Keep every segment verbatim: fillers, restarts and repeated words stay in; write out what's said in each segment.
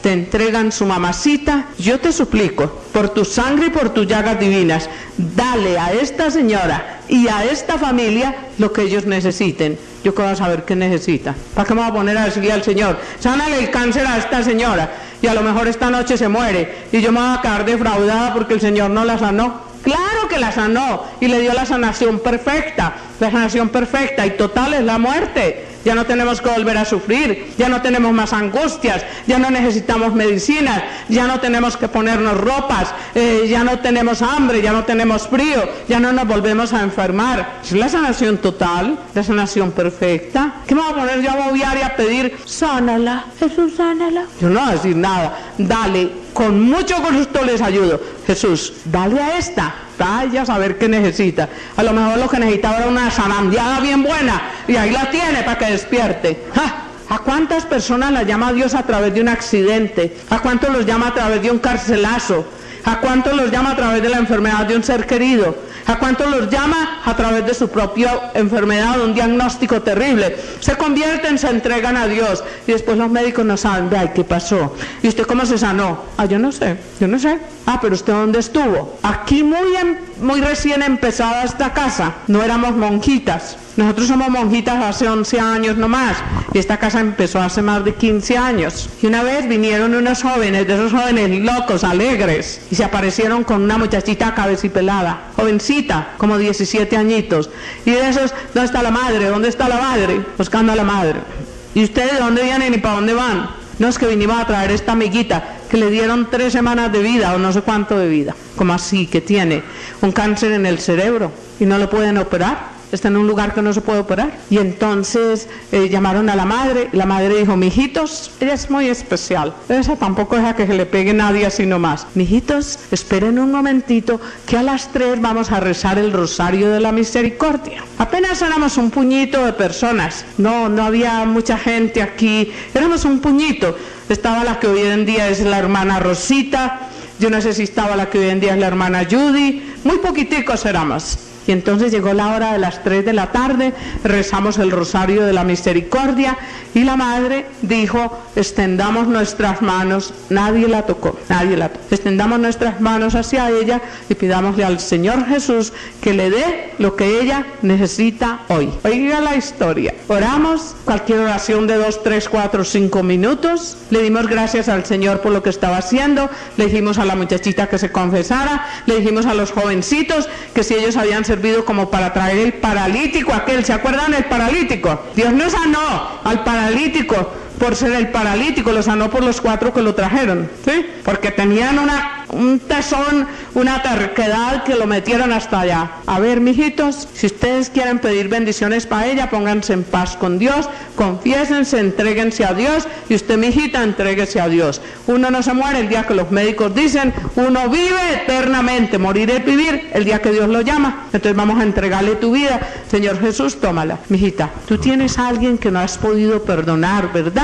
te entregan su mamacita, yo te suplico, por tu sangre y por tus llagas divinas, dale a esta señora y a esta familia lo que ellos necesiten. Yo que voy a saber qué necesita. ¿Para qué me voy a poner a decirle al Señor, sánale el cáncer a esta señora? Y a lo mejor esta noche se muere y yo me voy a quedar defraudada porque el Señor no la sanó. Claro que la sanó y le dio la sanación perfecta. La sanación perfecta y total es la muerte. Ya no tenemos que volver a sufrir, ya no tenemos más angustias, ya no necesitamos medicinas, ya no tenemos que ponernos ropas, eh, ya no tenemos hambre, ya no tenemos frío, ya no nos volvemos a enfermar. Es la sanación total, la sanación perfecta. ¿Qué me voy a poner yo a bobear y a pedir? Sánala, Jesús, sánala. Yo no voy a decir nada, dale, con mucho gusto les ayudo. Jesús, dale a esta. Vaya a saber qué necesita. A lo mejor lo que necesitaba era una zarandeada bien buena y ahí la tiene para que despierte. ¡Ja! ¿A cuántas personas la llama Dios a través de un accidente? ¿A cuántos los llama a través de un carcelazo? ¿A cuántos los llama a través de la enfermedad de un ser querido? ¿A cuántos los llama a través de su propia enfermedad, de un diagnóstico terrible? Se convierten, se entregan a Dios y después los médicos no saben, ay, ¿qué pasó? ¿Y usted cómo se sanó? Ah, yo no sé, yo no sé. Ah, pero ¿usted dónde estuvo? Aquí muy, en, muy recién empezada esta casa, no éramos monjitas. Nosotros somos monjitas hace once años nomás y esta casa empezó hace más de quince años. Y una vez vinieron unos jóvenes, de esos jóvenes locos, alegres, y se aparecieron con una muchachita cabecipelada, jovencita, como diecisiete añitos. Y de esos, ¿dónde está la madre? ¿Dónde está la madre? Buscando a la madre. ¿Y ustedes de dónde vienen y para dónde van? No, es que vinimos a traer esta amiguita que le dieron tres semanas de vida o no sé cuánto de vida. Como así, que tiene un cáncer en el cerebro y no lo pueden operar. Está en un lugar que no se puede operar. Y entonces eh, llamaron a la madre. La madre dijo, mijitos, ella es muy especial. Esa tampoco deja que se le pegue nadie así nomás. Mijitos, esperen un momentito que a las tres vamos a rezar el rosario de la misericordia. Apenas éramos un puñito de personas. No, no había mucha gente aquí. Éramos un puñito. Estaba la que hoy en día es la hermana Rosita. Yo no sé si estaba la que hoy en día es la hermana Judy. Muy poquiticos éramos. Y entonces llegó la hora de las tres de la tarde, rezamos el rosario de la misericordia y la madre dijo, extendamos nuestras manos, nadie la tocó, nadie la tocó. Extendamos nuestras manos hacia ella y pidámosle al Señor Jesús que le dé lo que ella necesita hoy. Oiga la historia. Oramos, cualquier oración de dos, tres, cuatro, cinco minutos, le dimos gracias al Señor por lo que estaba haciendo, le dijimos a la muchachita que se confesara, le dijimos a los jovencitos que si ellos habían servido como para traer el paralítico aquel, ¿se acuerdan del paralítico? Dios no sanó al paralítico por ser el paralítico, lo sanó por los cuatro que lo trajeron, ¿sí? Porque tenían una, un tesón, una terquedad que lo metieron hasta allá. A ver, mijitos, si ustedes quieren pedir bendiciones para ella, pónganse en paz con Dios, confiésense, entréguense a Dios, y usted, mijita, entréguese a Dios. Uno no se muere el día que los médicos dicen, uno vive eternamente, morir es vivir el día que Dios lo llama. Entonces vamos a entregarle tu vida. Señor Jesús, tómala. Mijita, tú tienes a alguien que no has podido perdonar, ¿verdad?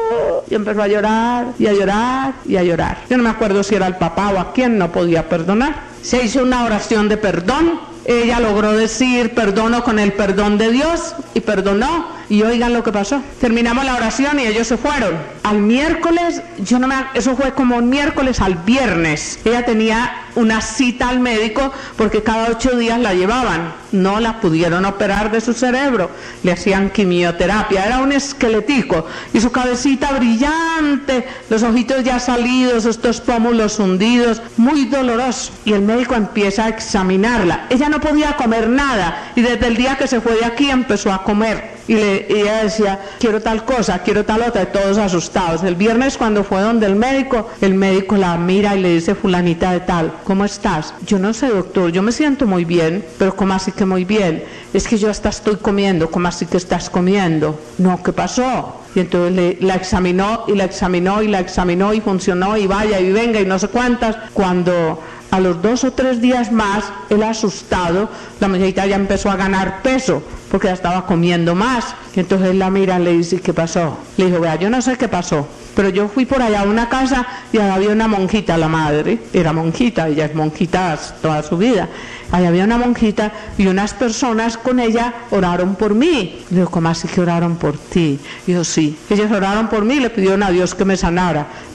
Y empezó a llorar, y a llorar, y a llorar. Yo no me acuerdo si era el papá o a quién no podía perdonar. Se hizo una oración de perdón. Ella logró decir, perdono con el perdón de Dios, y perdonó. Y oigan lo que pasó. Terminamos la oración y ellos se fueron. Al miércoles, yo no me, eso fue como un miércoles al viernes. Ella tenía una cita al médico porque cada ocho días la llevaban. No la pudieron operar de su cerebro. Le hacían quimioterapia. Era un esqueletico. Y su cabecita brillante, los ojitos ya salidos, estos pómulos hundidos, muy doloroso. Y el médico empieza a examinarla. Ella no podía comer nada. Y desde el día que se fue de aquí empezó a comer. Y, le, y ella decía, quiero tal cosa, quiero tal otra, y todos asustados. El viernes cuando fue donde el médico, el médico la mira y le dice, fulanita de tal, ¿cómo estás? Yo no sé, doctor, yo me siento muy bien. Pero ¿cómo así que muy bien? Es que yo hasta estoy comiendo. ¿Cómo así que estás comiendo? No, ¿qué pasó? Y entonces le, la examinó y la examinó y la examinó y funcionó y vaya y venga y no sé cuántas. Cuando a los dos o tres días más, él asustado, la muchachita ya empezó a ganar peso porque ya estaba comiendo más. Y entonces él la mira y le dice, ¿qué pasó? Le dijo, vea, yo no sé qué pasó, pero yo fui por allá a una casa y allá había una monjita, la madre, era monjita, ella es monjita toda su vida. Allá había una monjita y unas personas con ella oraron por mí. Le digo, ¿cómo así que oraron por ti? Y yo, sí, ellos oraron por mí y le pidieron a Dios que me sanara.